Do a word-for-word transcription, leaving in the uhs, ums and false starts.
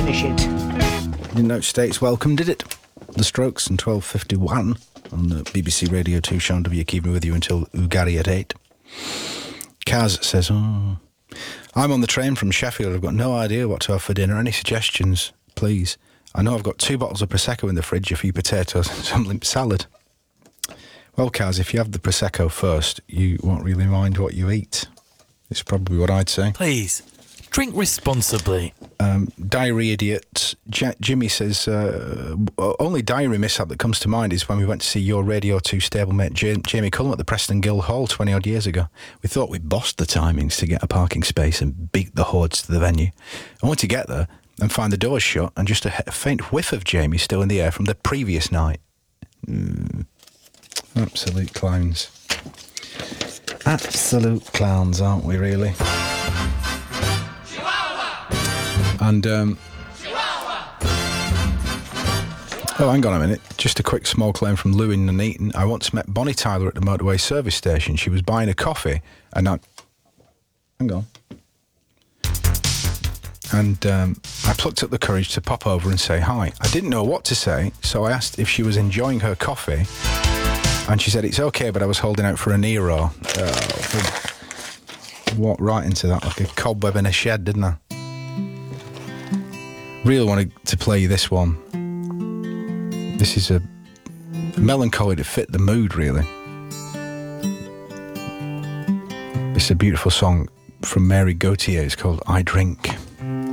finish it. Didn't know States Welcome, did it? The Strokes and twelve fifty-one on the B B C Radio two. Sean W. keeping with you until Ugari at eight. Kaz says, oh, I'm on the train from Sheffield. I've got no idea what to have for dinner. Any suggestions, please? I know I've got two bottles of Prosecco in the fridge, a few potatoes and some limp salad. Well, Kaz, if you have the Prosecco first, you won't really mind what you eat. It's probably what I'd say. Please, drink responsibly. Um, diary idiot J- Jimmy says, uh, only diary mishap that comes to mind is when we went to see your Radio two stablemate J- Jamie Cullum at the Preston Guild Hall twenty odd years ago. We thought we'd bossed the timings to get a parking space and beat the hordes to the venue. Only to get there and find the doors shut and just a, a faint whiff of Jamie still in the air from the previous night. Mm, absolute clowns. Absolute clowns, aren't we, really? And, um... oh, hang on a minute. Just a quick small claim from Lou in Nuneaton. I once met Bonnie Tyler at the motorway service station. She was buying a coffee, and I... Hang on. And um, I plucked up the courage to pop over and say hi. I didn't know what to say, so I asked if she was enjoying her coffee, and she said, it's okay, but I was holding out for a Nero. Oh, walked right into that like a cobweb in a shed, didn't I? Really wanted to play you this one. This is a melancholy to fit the mood, really. It's a beautiful song from Mary Gauthier. It's called I Drink.